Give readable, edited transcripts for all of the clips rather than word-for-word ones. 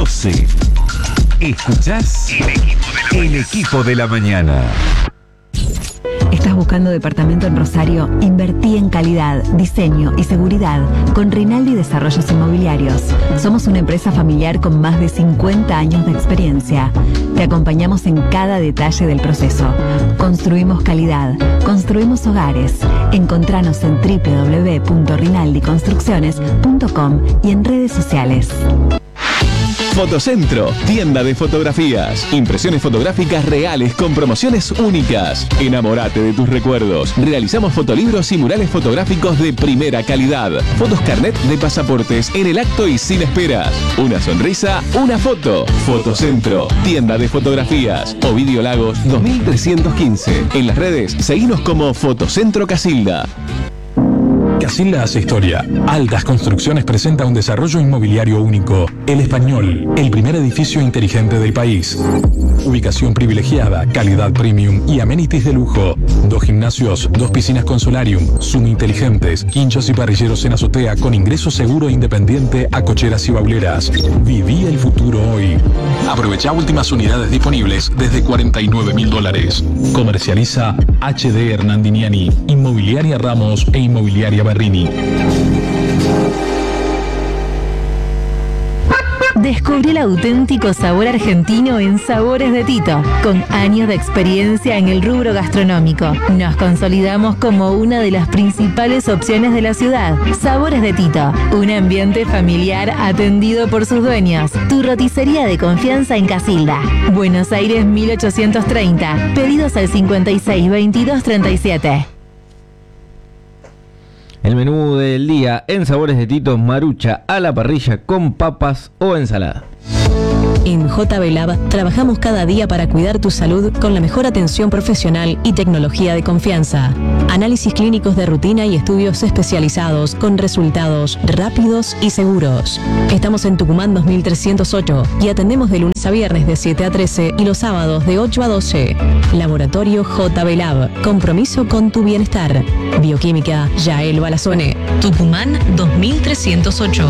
12. ¿Escuchás? El equipo de la mañana. ¿Estás buscando departamento en Rosario? Invertí en calidad, diseño y seguridad con Rinaldi Desarrollos Inmobiliarios. Somos una empresa familiar con más de 50 años de experiencia. Te acompañamos en cada detalle del proceso. Construimos calidad, construimos hogares. Encontranos en www.rinaldiconstrucciones.com y en redes sociales. Fotocentro, tienda de fotografías, impresiones fotográficas reales con promociones únicas. Enamórate de tus recuerdos. Realizamos fotolibros y murales fotográficos de primera calidad. Fotos carnet de pasaportes en el acto y sin esperas. Una sonrisa, una foto. Fotocentro, tienda de fotografías. Ovidio Lagos 2315. En las redes, seguinos como Fotocentro Casilda. Casilda hace historia. Altas Construcciones presenta un desarrollo inmobiliario único. El Español, el primer edificio inteligente del país. Ubicación privilegiada, calidad premium y amenities de lujo. 2 gimnasios, 2 piscinas con solarium, Zoom inteligentes, quinchos y parrilleros en azotea con ingreso seguro e independiente a cocheras y bauleras. Viví el futuro hoy. Aprovecha últimas unidades disponibles desde $49.000. Comercializa HD Hernandiniani, Inmobiliaria Ramos e Inmobiliaria Barrini. Descubrí el auténtico sabor argentino en Sabores de Tito, con años de experiencia en el rubro gastronómico. Nos consolidamos como una de las principales opciones de la ciudad. Sabores de Tito, un ambiente familiar atendido por sus dueños. Tu roticería de confianza en Casilda. Buenos Aires 1830. Pedidos al 56 22 37. El menú del día en Sabores de Tito: marucha a la parrilla con papas o ensalada. En JB Lab trabajamos cada día para cuidar tu salud con la mejor atención profesional y tecnología de confianza. Análisis clínicos de rutina y estudios especializados con resultados rápidos y seguros. Estamos en Tucumán 2308 y atendemos de lunes a viernes de 7 a 13 y los sábados de 8 a 12. Laboratorio JB Lab. Compromiso con tu bienestar. Bioquímica Yael Balazone. Tucumán 2308.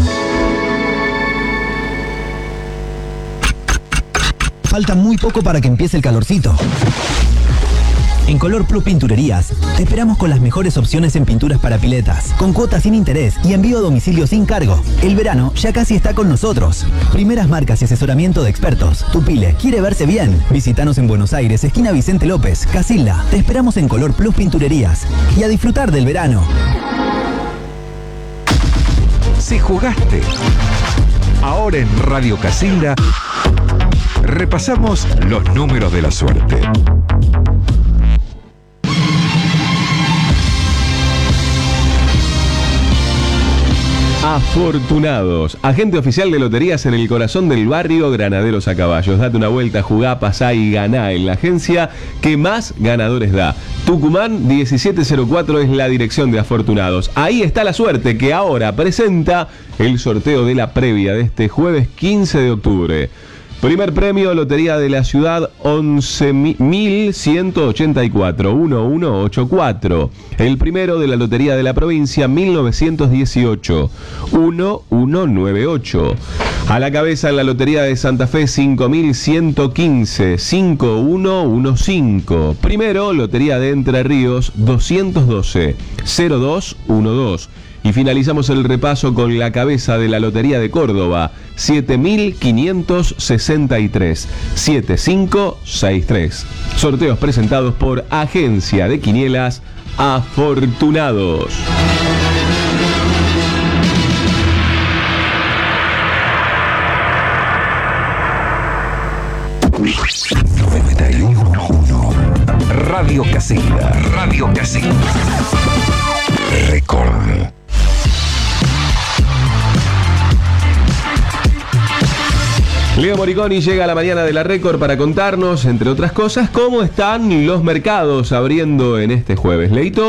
Falta muy poco para que empiece el calorcito. En Color Plus Pinturerías te esperamos con las mejores opciones en pinturas para piletas, con cuotas sin interés y envío a domicilio sin cargo. El verano ya casi está con nosotros. Primeras marcas y asesoramiento de expertos. Tu pile quiere verse bien. Visítanos en Buenos Aires, esquina Vicente López, Casilda. Te esperamos en Color Plus Pinturerías y a disfrutar del verano. Si jugaste, ahora en Radio Casilda repasamos los números de la suerte. Afortunados, agente oficial de loterías en el corazón del barrio Granaderos a Caballos. Date una vuelta, jugá, pasá y ganá en la agencia que más ganadores da. Tucumán 1704 es la dirección de Afortunados. Ahí está la suerte que ahora presenta el sorteo de la previa de este jueves 15 de octubre. Primer premio, Lotería de la Ciudad, 11.184, 1184. El primero de la Lotería de la Provincia, 1918, 1198. A la cabeza en la Lotería de Santa Fe, 5.115, 5115. Primero, Lotería de Entre Ríos, 212, 0212. Y finalizamos el repaso con la cabeza de la Lotería de Córdoba, 7.563, 7563. Sorteos presentados por Agencia de Quinielas Afortunados. Radio Casilda. Radio Casilda. Record. Leo Moriconi llega a la mañana de la Record para contarnos, entre otras cosas, cómo están los mercados abriendo en este jueves. Leito.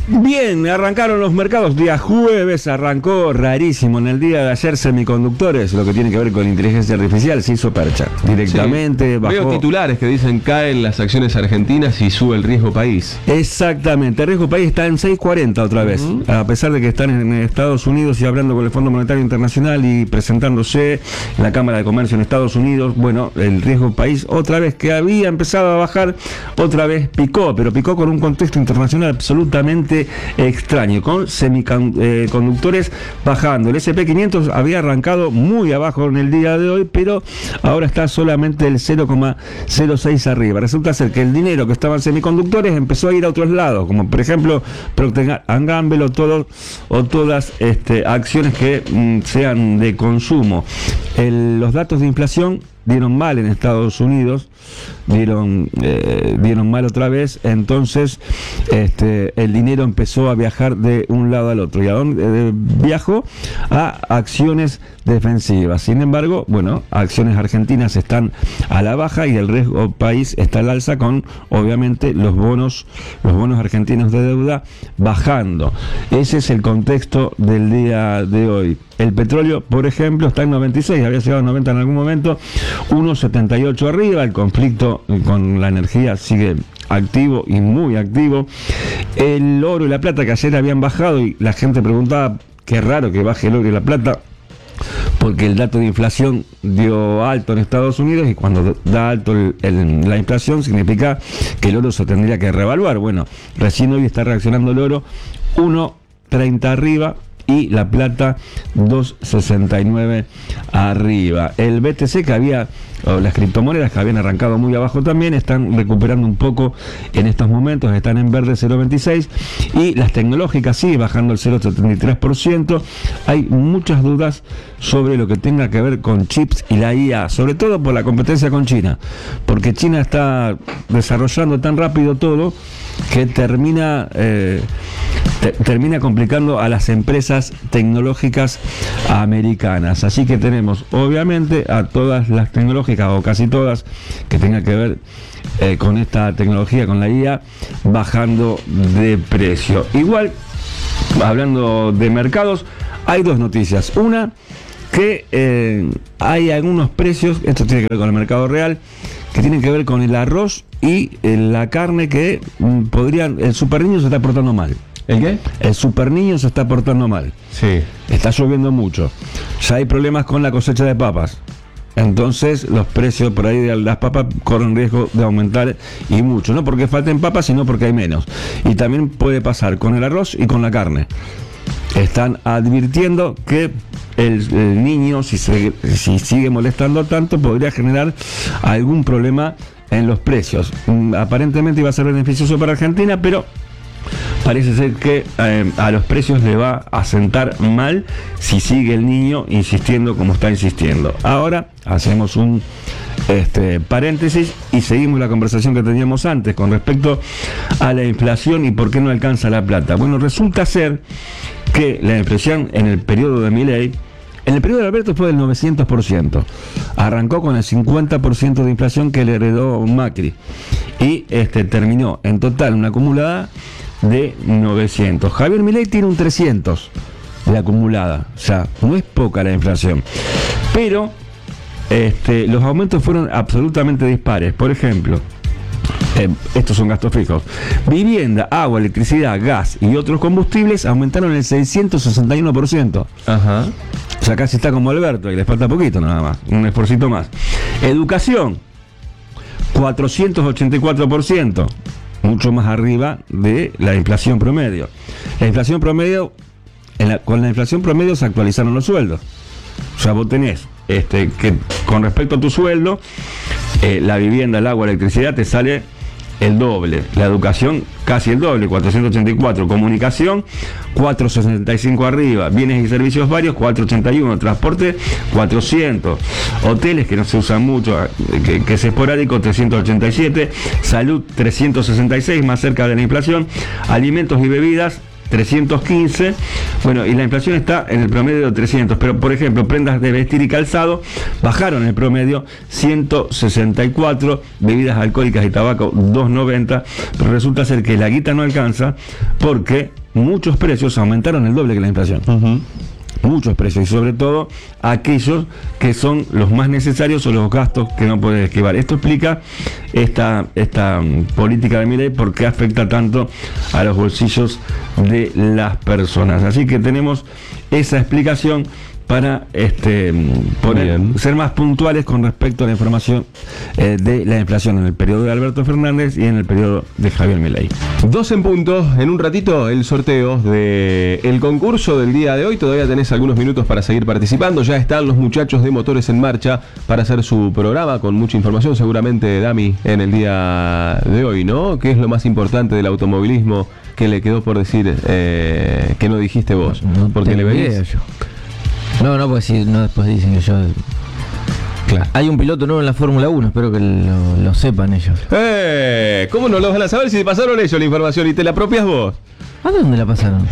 Bien, arrancaron los mercados. Día jueves arrancó rarísimo. En el día de ayer, semiconductores, lo que tiene que ver con inteligencia artificial, se hizo percha directamente. Sí. Bajó. Veo titulares que dicen caen las acciones argentinas y sube el riesgo país. Exactamente, el riesgo país está en 6.40 otra vez, a pesar de que están en Estados Unidos y hablando con el Fondo Monetario Internacional y presentándose en la Cámara de Comercio en Estados Unidos. Bueno, el riesgo país otra vez, que había empezado a bajar, otra vez picó, pero picó con un contexto internacional absolutamente extraño, con semiconductores bajando. El SP500 había arrancado muy abajo en el día de hoy, pero ahora está solamente el 0,06 arriba. Resulta ser que el dinero que estaba en semiconductores empezó a ir a otros lados, como por ejemplo Procter & Gamble o todas acciones que sean de consumo. Los datos de inflación dieron mal en Estados Unidos, dieron mal otra vez, entonces el dinero empezó a viajar de un lado al otro. ¿Y a dónde viajó? A acciones defensivas. Sin embargo, bueno, acciones argentinas están a la baja y el riesgo país está al alza, con obviamente los bonos argentinos de deuda bajando. Ese es el contexto del día de hoy. El petróleo, por ejemplo, está en 96, había llegado a 90 en algún momento, 1,78 arriba. El conflicto con la energía sigue activo y muy activo. El oro y la plata, que ayer habían bajado y la gente preguntaba, qué raro que baje el oro y la plata, porque el dato de inflación dio alto en Estados Unidos, y cuando da alto la inflación significa que el oro se tendría que revaluar. Bueno, recién hoy está reaccionando el oro 1,30 arriba y la plata 2,69 arriba. El BTC, las criptomonedas que habían arrancado muy abajo también, están recuperando un poco en estos momentos, están en verde 0,26, y las tecnológicas sigue bajando el 0,73%. Hay muchas dudas sobre lo que tenga que ver con chips y la IA, sobre todo por la competencia con China, porque China está desarrollando tan rápido todo que termina complicando a las empresas tecnológicas americanas. Así que tenemos obviamente a todas las tecnológicas, o casi todas, que tengan que ver con esta tecnología, con la IA, bajando de precio. Igual, hablando de mercados, hay dos noticias. Una, que hay algunos precios, esto tiene que ver con el mercado real, que tienen que ver con el arroz y la carne, que el superniño se está portando mal. ¿El qué? El superniño se está portando mal. Sí. Está lloviendo mucho. Ya hay problemas con la cosecha de papas. Entonces los precios por ahí de las papas corren riesgo de aumentar, y mucho. No porque falten papas, sino porque hay menos. Y también puede pasar con el arroz y con la carne. Están advirtiendo que el niño, si sigue molestando tanto, podría generar algún problema en los precios. Aparentemente iba a ser beneficioso para Argentina, pero parece ser que a los precios le va a sentar mal si sigue el niño insistiendo como está insistiendo. Ahora hacemos un paréntesis y seguimos la conversación que teníamos antes con respecto a la inflación y por qué no alcanza la plata. Bueno, resulta ser que la inflación en el periodo de Milei, en el periodo de Alberto, fue del 900%. Arrancó con el 50% de inflación que le heredó Macri y terminó en total una acumulada de 900. Javier Milei tiene un 300 de acumulada, o sea, no es poca la inflación, pero los aumentos fueron absolutamente dispares. Por ejemplo, estos son gastos fijos: vivienda, agua, electricidad, gas y otros combustibles aumentaron el 661%. Ajá. O sea, casi está como Alberto, y le falta poquito nada más, un esforcito más. Educación, 484%, mucho más arriba de la inflación promedio. La inflación promedio, con la inflación promedio se actualizaron los sueldos. O sea, vos tenés que con respecto a tu sueldo, la vivienda, el agua, la electricidad te sale el doble, la educación casi el doble, 484, comunicación 465 arriba, bienes y servicios varios 481, transporte 400, hoteles que no se usan mucho, que es esporádico 387, salud 366, más cerca de la inflación, alimentos y bebidas 315, bueno, y la inflación está en el promedio de 300, pero por ejemplo, prendas de vestir y calzado bajaron el promedio 164, bebidas alcohólicas y tabaco 290, pero resulta ser que la guita no alcanza porque muchos precios aumentaron el doble que la inflación. Muchos precios, y sobre todo aquellos que son los más necesarios o los gastos que no puedes esquivar. Esto explica esta política de Milei, por qué afecta tanto a los bolsillos de las personas. Así que tenemos esa explicación para ser más puntuales con respecto a la información de la inflación en el periodo de Alberto Fernández y en el periodo de Javier Milei. 2 en punto, en un ratito el sorteo del concurso del día de hoy. Todavía tenés algunos minutos para seguir participando. Ya están los muchachos de Motores en Marcha para hacer su programa con mucha información, seguramente, Dami, en el día de hoy, ¿no? ¿Qué es lo más importante del automovilismo que le quedó por decir que no dijiste vos? Porque le veías. No, pues si no, después dicen que yo... Claro. Hay un piloto nuevo en la Fórmula 1, espero que lo sepan ellos. ¿Cómo no lo van a saber si te pasaron ellos la información y te la apropias vos? ¿A dónde la pasaron?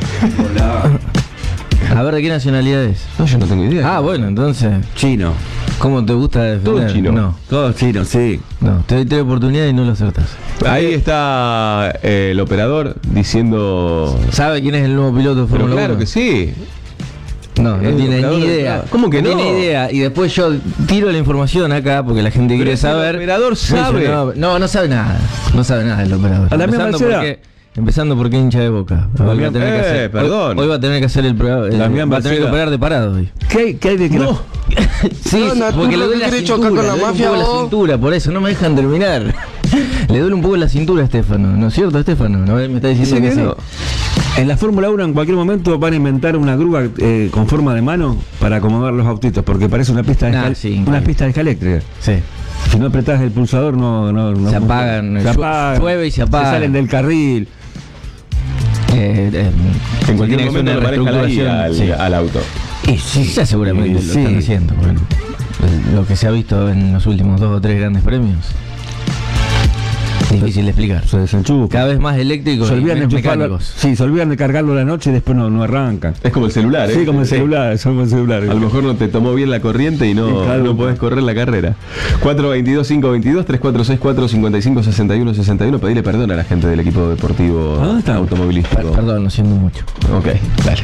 A ver, ¿de qué nacionalidad es? No, yo no tengo idea. Ah, bueno, entonces... Chino. ¿Cómo te gusta defender? Todo chino. No. Todo chino, sí. No, te doy 3 oportunidades y no lo acertás. Ahí está el operador diciendo... ¿Sabe quién es el nuevo piloto de Fórmula 1? Claro que sí. No tiene ni idea. ¿Cómo que no? Tiene idea. Y después yo tiro la información acá porque la gente quiere saber. El operador sabe. No sabe nada. No sabe nada el operador. Empezando porque hincha de Boca. Hoy va a tener que hacer, perdón. Hoy va a tener que hacer el programa. Va a tener que operar de parado hoy. ¿Qué hay de que no? Sí, porque le duele la cintura. Le duele un poco la cintura, por eso no me dejan terminar. Le duele un poco la cintura a Estefano. ¿No es cierto, Estefano? ¿No? Me está diciendo que sí. En la Fórmula 1 en cualquier momento van a inventar una grúa con forma de mano para acomodar los autitos, porque parece una pista de una pista de eléctrica. Sí. Si no apretás el pulsador no se apagan, llueve y se apagan. Se salen del carril. En cualquier momento le maneja la guía al auto. Y sí, ya seguramente lo están haciendo. Bueno, lo que se ha visto en los últimos 2 o 3 grandes premios. Difícil de explicar. Se desenchufa. Cada vez más eléctricos. Se olvidan de mecánicos. Sí, se olvidan de cargarlo la noche y después no arrancan. Es como el celular, ¿eh? Sí, como el celular. Es como el celular. A lo mejor no te tomó bien la corriente y no podés correr la carrera. 422-522, 3464-5561-61. Pedile perdón a la gente del equipo deportivo automovilístico. Perdón, lo siento mucho. Ok, dale.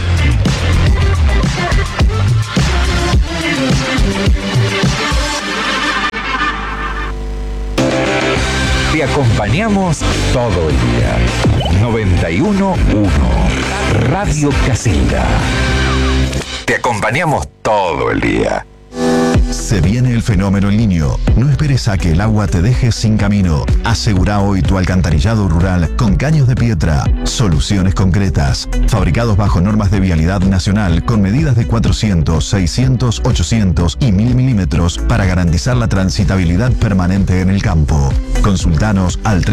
Te acompañamos todo el día. 91.1 Radio Casilda. Te acompañamos todo el día. Se viene el fenómeno El Niño. No esperes a que el agua te deje sin camino. Asegura hoy tu alcantarillado rural con caños de Pietra. Soluciones concretas. Fabricados bajo normas de vialidad nacional con medidas de 400, 600, 800 y 1000 milímetros para garantizar la transitabilidad permanente en el campo. Consultanos al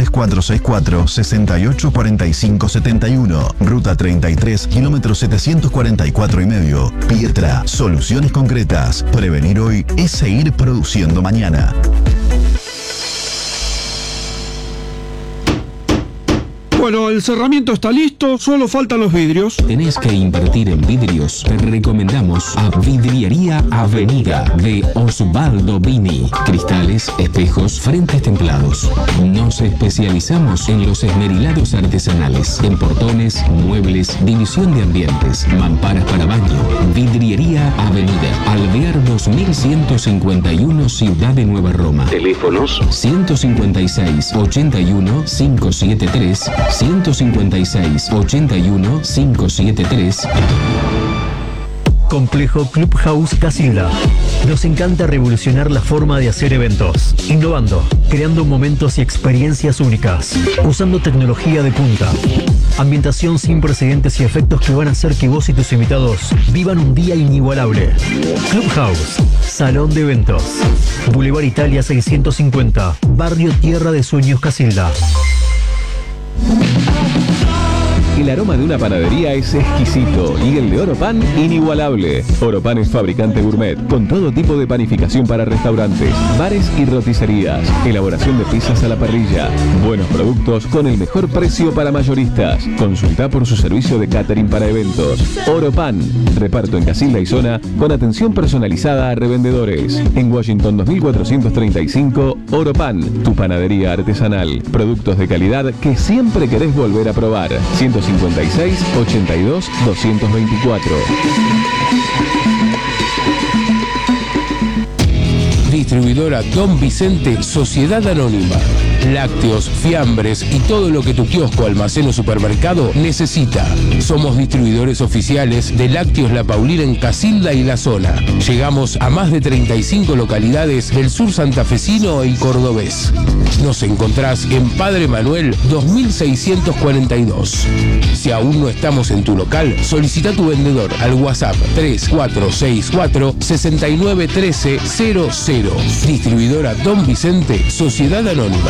3464-684571. Ruta 33, kilómetro 744,5. Pietra. Soluciones concretas. Prevenir hoy es seguir produciendo mañana. Bueno, el cerramiento está listo, solo faltan los vidrios. ¿Tenés que invertir en vidrios? Te recomendamos a Vidriería Avenida de Osvaldo Vini. Cristales, espejos, frentes templados. Nos especializamos en los esmerilados artesanales, en portones, muebles, división de ambientes, mamparas para baño. Vidriería Avenida, Alvear 2151, Ciudad de Nueva Roma. Teléfonos 156 81 573 156 81 573. Complejo Clubhouse Casilda. Nos encanta revolucionar la forma de hacer eventos, innovando, creando momentos y experiencias únicas, usando tecnología de punta, ambientación sin precedentes y efectos que van a hacer que vos y tus invitados vivan un día inigualable. Clubhouse, Salón de Eventos, Boulevard Italia 650, Barrio Tierra de Sueños Casilda. El aroma de una panadería es exquisito y el de Oropan inigualable. Oropan es fabricante gourmet con todo tipo de panificación para restaurantes, bares y roticerías. Elaboración de pizzas a la parrilla. Buenos productos con el mejor precio para mayoristas. Consulta por su servicio de catering para eventos. Oropan. Reparto en Casilda y zona con atención personalizada a revendedores. En Washington 2435, Oropan, tu panadería artesanal. Productos de calidad que siempre querés volver a probar. 156 82 224. Distribuidora Don Vicente, Sociedad Anónima. Lácteos, fiambres y todo lo que tu kiosco, almacén o supermercado necesita. Somos distribuidores oficiales de Lácteos La Paulina en Casilda y la zona. Llegamos a más de 35 localidades del sur santafesino y cordobés. Nos encontrás en Padre Manuel 2642. Si aún no estamos en tu local, solicita tu vendedor al WhatsApp 3464 691300. Distribuidora Don Vicente, Sociedad Anónima.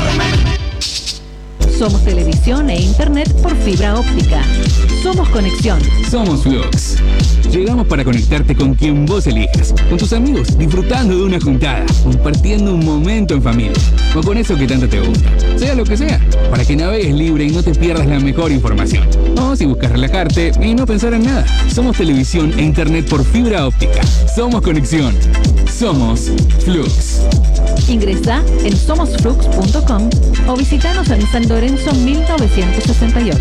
Somos televisión e internet por fibra óptica. Somos conexión. Somos Flux. Llegamos para conectarte con quien vos elijas, con tus amigos, disfrutando de una juntada, compartiendo un momento en familia, o con eso que tanto te gusta, sea lo que sea, para que navegues libre y no te pierdas la mejor información. O si buscas relajarte y no pensar en nada. Somos televisión e internet por fibra óptica. Somos conexión. Somos Flux. Ingresa en somosflux.com o visitanos en San Lorenzo 1968.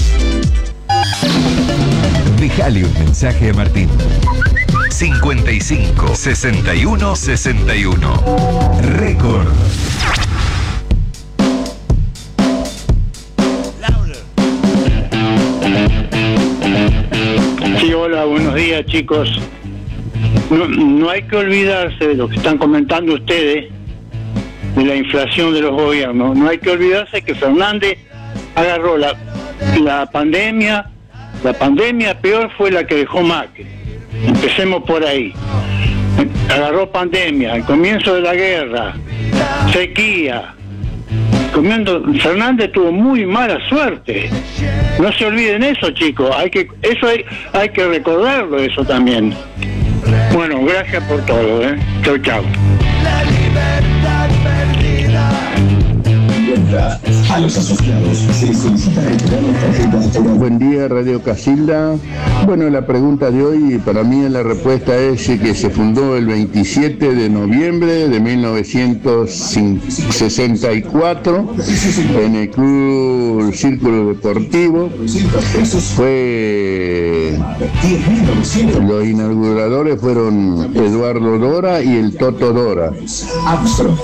Dejale un mensaje a Martín. 55 61 61. Récord. Sí, hola, buenos días, chicos. No hay que olvidarse de lo que están comentando ustedes, de la inflación de los gobiernos. No hay que olvidarse que Fernández agarró la pandemia. La pandemia peor fue la que dejó Macri. Empecemos por ahí. Agarró pandemia, el comienzo de la guerra, sequía. Fernández tuvo muy mala suerte. No se olviden eso, chicos. Hay que recordarlo, eso también. Bueno, gracias por todo, Chau, chau. A los asociados se solicita retirar las tarjetas. Buen día, Radio Casilda. Bueno, la pregunta de hoy para mí la respuesta es que se fundó el 27 de noviembre de 1964 en el Club Círculo Deportivo. Los inauguradores fueron Eduardo Dora y el Toto Dora.